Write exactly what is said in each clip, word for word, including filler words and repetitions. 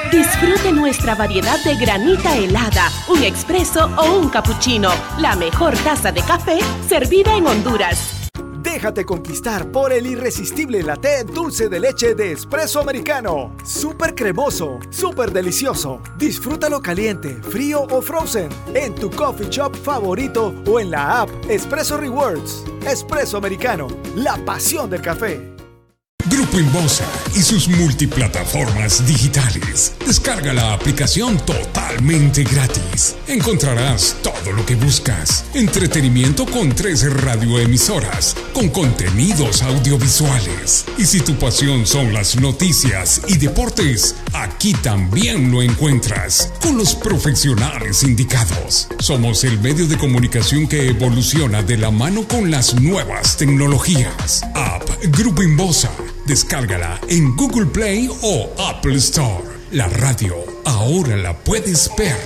Disfrute nuestra variedad de granita helada, un expreso o un cappuccino. La mejor taza de café servida en Honduras. Déjate conquistar por el irresistible latte dulce de leche de Espresso Americano. Súper cremoso, súper delicioso. Disfrútalo caliente, frío o frozen en tu coffee shop favorito o en la app Espresso Rewards. Espresso Americano, la pasión del café. Grupo Inbosa y sus multiplataformas digitales. Descarga la aplicación totalmente gratis. Encontrarás todo lo que buscas. Entretenimiento con tres radioemisoras, con contenidos audiovisuales. Y si tu pasión son las noticias y deportes, aquí también lo encuentras, con los profesionales indicados. Somos el medio de comunicación que evoluciona de la mano con las nuevas tecnologías. App Grupo Inbosa. Descárgala en Google Play o Apple Store. La radio ahora la puedes ver.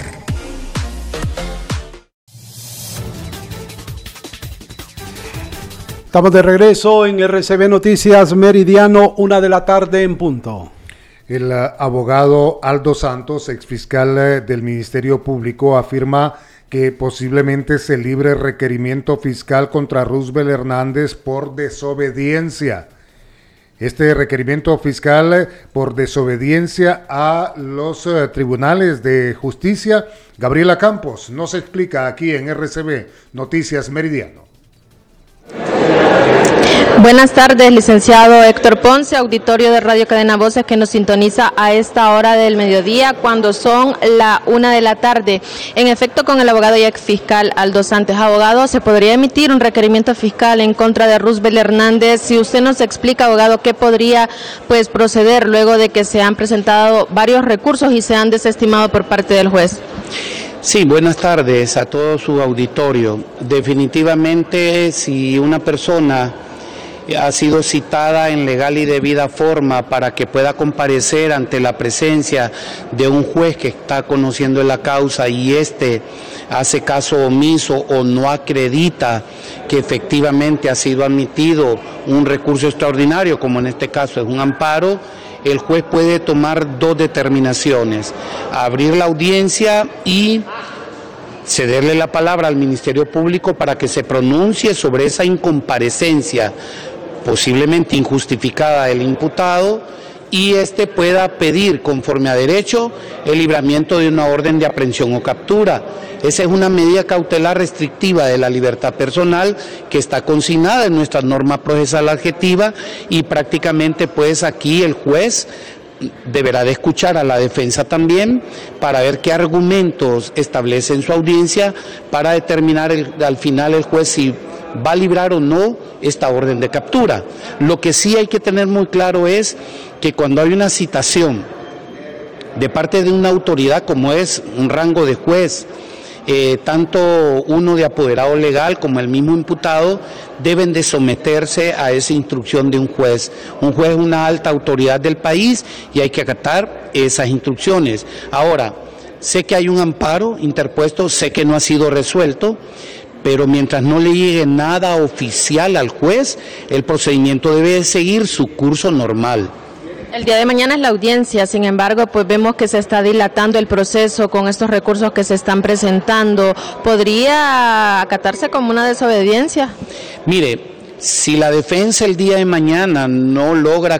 Estamos de regreso en R C B Noticias Meridiano, una de la tarde en punto. El abogado Aldo Santos, exfiscal del Ministerio Público, afirma que posiblemente se libre requerimiento fiscal contra Roosevelt Hernández por desobediencia. Este requerimiento fiscal por desobediencia a los uh, tribunales de justicia, Gabriela Campos nos explica aquí en R C B Noticias Meridiano. Buenas tardes, licenciado Héctor Ponce, auditorio de Radio Cadena Voces que nos sintoniza a esta hora del mediodía cuando son la una de la tarde. En efecto, con el abogado y exfiscal Aldo Santos. Abogado, ¿se podría emitir un requerimiento fiscal en contra de Roosevelt Hernández? Si usted nos explica, abogado, qué podría pues proceder luego de que se han presentado varios recursos y se han desestimado por parte del juez. Sí, buenas tardes a todo su auditorio. Definitivamente, si una persona ha sido citada en legal y debida forma para que pueda comparecer ante la presencia de un juez que está conociendo la causa y éste hace caso omiso o no acredita que efectivamente ha sido admitido un recurso extraordinario, como en este caso es un amparo, el juez puede tomar dos determinaciones: abrir la audiencia y cederle la palabra al Ministerio Público para que se pronuncie sobre esa incomparecencia posiblemente injustificada del imputado y éste pueda pedir conforme a derecho el libramiento de una orden de aprehensión o captura. Esa es una medida cautelar restrictiva de la libertad personal que está consignada en nuestra norma procesal adjetiva y prácticamente pues aquí el juez deberá de escuchar a la defensa también para ver qué argumentos establece en su audiencia para determinar el, al final el juez si va a librar o no esta orden de captura. Lo que sí hay que tener muy claro es que cuando hay una citación de parte de una autoridad como es un rango de juez, eh, tanto uno de apoderado legal como el mismo imputado deben de someterse a esa instrucción de un juez. Un juez es una alta autoridad del país y hay que acatar esas instrucciones. Ahora, sé que hay un amparo interpuesto, sé que no ha sido resuelto, pero mientras no le llegue nada oficial al juez, el procedimiento debe seguir su curso normal. El día de mañana es la audiencia, sin embargo, pues vemos que se está dilatando el proceso con estos recursos que se están presentando. ¿Podría acatarse como una desobediencia? Mire, si la defensa el día de mañana no logra